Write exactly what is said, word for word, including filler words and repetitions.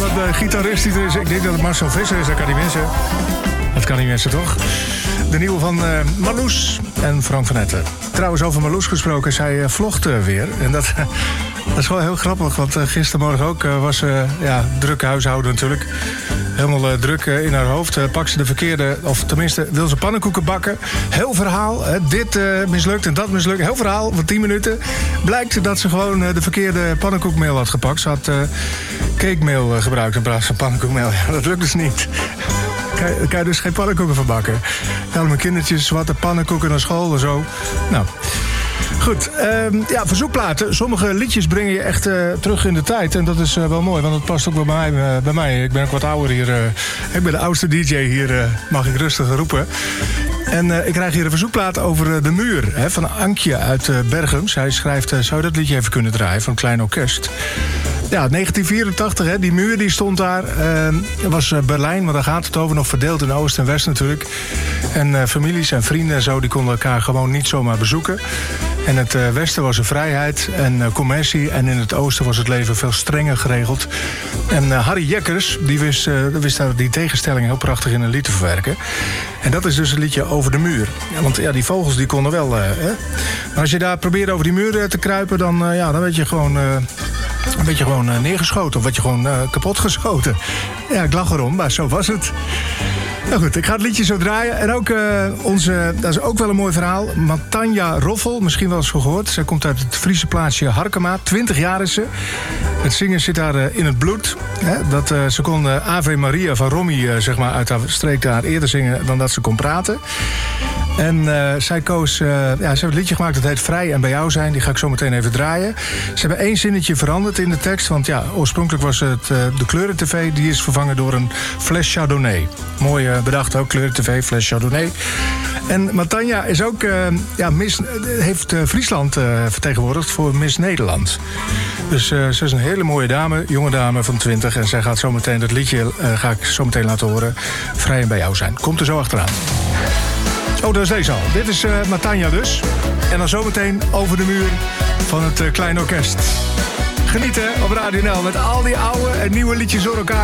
de gitarist die er is. Ik denk dat het Marcel Visser is, dat kan die mensen. Dat kan die mensen toch? De nieuwe van uh, Marloes en Frank van Etten. Trouwens, over Marloes gesproken, zij uh, vlogt uh, weer. En dat, uh, dat is wel heel grappig, want uh, gistermorgen ook uh, was uh, ja, druk huishouden natuurlijk. Helemaal uh, druk uh, in haar hoofd. Uh, pak ze de verkeerde, of tenminste wil ze pannenkoeken bakken. Heel verhaal, uh, dit uh, mislukt en dat mislukt. Heel verhaal van tien minuten. Blijkt dat ze gewoon uh, de verkeerde pannenkoekmeel had gepakt. Ze had uh, cakemeel uh, gebruikt in plaats van pannenkoekmeel. Ja, dat lukt dus niet. Daar kan je dus geen pannenkoeken van bakken. Ja, mijn kindertjes, zwarte pannenkoeken naar school en zo. Nou, goed. Uh, ja, verzoekplaten. Sommige liedjes brengen je echt uh, terug in de tijd. En dat is uh, wel mooi, want dat past ook bij mij. Uh, bij mij. Ik ben ook wat ouder hier. Uh, ik ben de oudste D J hier, uh, mag ik rustig roepen. En uh, ik krijg hier een verzoekplaat over uh, De Muur. Hè, van Ankje uit uh, Bergen. Zij schrijft, uh, zou je dat liedje even kunnen draaien van een klein orkest? Ja, negentien vierentachtig, hè, die muur die stond daar. Het uh, was uh, Berlijn, maar daar gaat het over. Nog verdeeld in Oost en West natuurlijk. En uh, families en vrienden en zo, die konden elkaar gewoon niet zomaar bezoeken. En het uh, Westen was er vrijheid en uh, commercie. En in het Oosten was het leven veel strenger geregeld. En uh, Harry Jekkers, die wist, uh, wist daar die tegenstelling heel prachtig in een lied te verwerken. En dat is dus een liedje over de muur. Ja, want ja, die vogels die konden wel... Uh, hè? Maar als je daar probeert over die muur te kruipen, dan, uh, ja, dan weet je gewoon... Uh, Een beetje gewoon uh, neergeschoten of werd je gewoon uh, kapot geschoten. Ja, ik lach erom, maar zo was het. Nou goed, ik ga het liedje zo draaien. En ook uh, onze, dat is ook wel een mooi verhaal. Matanja Roffel, misschien wel eens gehoord. Zij komt uit het Friese plaatsje Harkema. twintig jaar is ze. Het zingen zit haar uh, in het bloed. Hè? Dat, uh, ze kon uh, Ave Maria van Romy uh, zeg maar, uit haar streek daar eerder zingen dan dat ze kon praten. En uh, zij koos, uh, ja, ze hebben het liedje gemaakt, dat heet Vrij en bij jou zijn. Die ga ik zo meteen even draaien. Ze hebben één zinnetje veranderd in de tekst. Want ja, oorspronkelijk was het uh, de kleuren-tv. Die is vervangen door een fles Chardonnay. Mooi uh, bedacht ook, kleuren-tv, fles Chardonnay. En Matanja is ook, uh, ja, Miss, heeft uh, Friesland uh, vertegenwoordigd voor Miss Nederland. Dus uh, ze is een hele mooie dame, jonge dame van twintig. En zij gaat zo meteen, dat liedje uh, ga ik zo meteen laten horen. Vrij en bij jou zijn. Komt er zo achteraan. Oh, dat is deze al. Dit is uh, Matanja dus. En dan zometeen Over de Muur van het uh, Klein Orkest. Genieten op Radio N L met al die oude en nieuwe liedjes door elkaar.